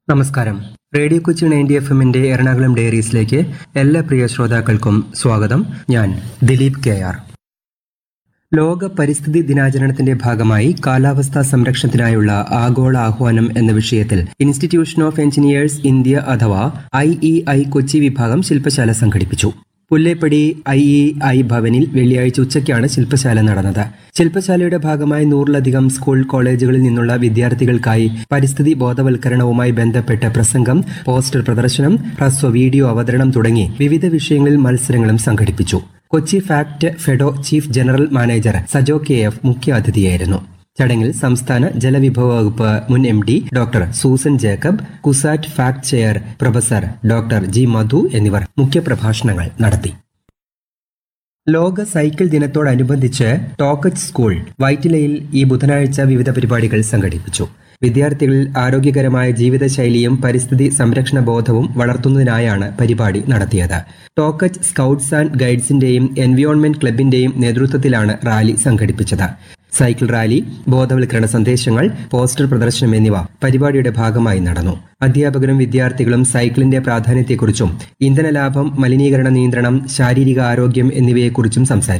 നമസ്കാരം. റേഡിയോ കൊച്ചി 90 FM-ന്റെ എറണാകുളം ഡയറീസിലേക്ക് എല്ലാ പ്രിയ ശ്രോതാക്കൾക്കും സ്വാഗതം. ഞാൻ ദിലീപ് കെ.ആർ. ലോക പരിസ്ഥിതി ദിനാചരണത്തിന്റെ ഭാഗമായി കാലാവസ്ഥാ സംരക്ഷണത്തിനായുള്ള ആഗോള ആഹ്വാനം എന്ന വിഷയത്തിൽ ഇൻസ്റ്റിറ്റ്യൂഷൻ ഓഫ് എഞ്ചിനീയേഴ്സ് ഇന്ത്യ അഥവാ IEI കൊച്ചി വിഭാഗം ശില്പശാല സംഘടിപ്പിച്ചു. പുല്ലേപ്പടി IEI ഭവനിൽ വെള്ളിയാഴ്ച ഉച്ചയ്ക്കാണ് ശില്പശാല നടന്നത്. ശില്പശാലയുടെ ഭാഗമായി 100-ലധികം സ്കൂൾ കോളേജുകളിൽ നിന്നുള്ള വിദ്യാർത്ഥികൾക്കായി പരിസ്ഥിതി ബോധവൽക്കരണവുമായി ബന്ധപ്പെട്ട പ്രസംഗം, പോസ്റ്റർ പ്രദർശനം, ഹ്രസ്വ വീഡിയോ അവതരണം തുടങ്ങി വിവിധ വിഷയങ്ങളിൽ മത്സരങ്ങളും സംഘടിപ്പിച്ചു. Kochi fact ഫെഡോ chief general manager Sajo KF മുഖ്യാതിഥിയായിരുന്നു. ചടങ്ങിൽ സംസ്ഥാന ജലവിഭവ വകുപ്പ് മുൻ MD doctor Susan Jacob, CUSAT fact chair professor doctor G. മധു എന്നിവർ മുഖ്യപ്രഭാഷണങ്ങൾ നടത്തി. ലോക സൈക്കിൾ ദിനത്തോടനുബന്ധിച്ച് ടോക്കറ്റ് സ്കൂൾ വൈറ്റിലയിൽ ഈ ബുധനാഴ്ച വിവിധ പരിപാടികൾ സംഘടിപ്പിച്ചു. വിദ്യാർത്ഥികളിൽ ആരോഗ്യകരമായ ജീവിതശൈലിയും പരിസ്ഥിതി സംരക്ഷണ ബോധവും വളർത്തുന്നതിനായാണ് പരിപാടി നടത്തിയത്. ടോക്കറ്റ് സ്കൌട്ട്സ് ആൻഡ് ഗൈഡ്സിന്റെയും എൻവിയോൺമെന്റ് ക്ലബിന്റെയും നേതൃത്വത്തിലാണ് റാലി സംഘടിപ്പിച്ചത്. സൈക്കിൾ റാലി, ബോധവൽക്കരണ സന്ദേശങ്ങൾ, പോസ്റ്റർ പ്രദർശനം എന്നിവ പരിപാടിയുടെ ഭാഗമായി നടന്നു. അധ്യാപകരും വിദ്യാർത്ഥികളും സൈക്കിളിന്റെ പ്രാധാന്യത്തെക്കുറിച്ചും ഇന്ധന ലാഭം, മലിനീകരണ നിയന്ത്രണം, ശാരീരിക ആരോഗ്യം എന്നിവയെക്കുറിച്ചും സംസാരിച്ചു.